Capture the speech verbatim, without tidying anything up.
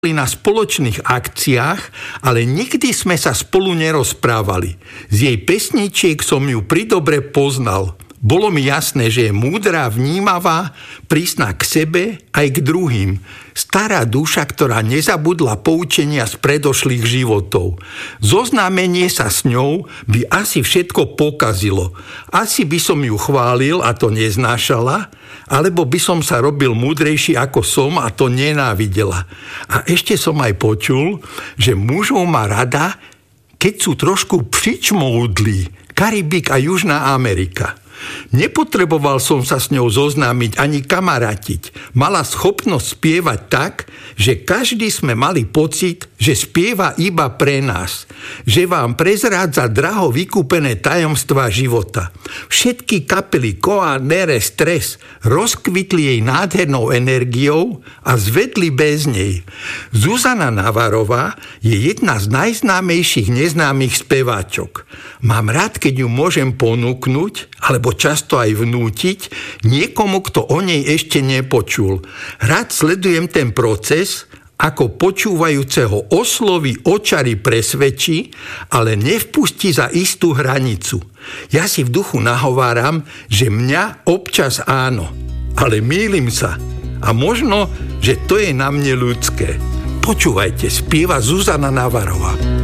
na spoločných akciách, ale nikdy sme sa spolu nerozprávali. Z jej pesničiek som ju pridobre poznal. Bolo mi jasné, že je múdra, vnímavá, prísna k sebe aj k druhým. Stará duša, ktorá nezabudla poučenia z predošlých životov. Zoznámenie sa s ňou by asi všetko pokazilo. Asi by som ju chválil a to neznášala, alebo by som sa robil múdrejší ako som a to nenávidela. A ešte som aj počul, že mužov má rada, keď sú trošku přičmoudlí. Karibik a Južná Amerika. Nepotreboval som sa s ňou zoznámiť ani kamarátiť. Mala schopnosť spievať tak, že každý sme mali pocit, že spieva iba pre nás. Že vám prezrádza draho vykúpené tajomstvá života. Všetky kapely Koa, Nere, Stres rozkvitli jej nádhernou energiou a zvedli bez nej. Zuzana Navarová je jedna z najznámejších neznámych speváčok. Mám rád, keď ju môžem ponúknuť, alebo často aj vnútiť niekomu, kto o nej ešte nepočul. Rád sledujem ten proces, ako počúvajúceho osloví, očari, presvedčí, ale nevpustí za istú hranicu. Ja si v duchu nahováram, že mňa občas áno, ale mýlim sa. A možno, že to je na mne ľudské. Počúvajte, spieva Zuzana Navarová.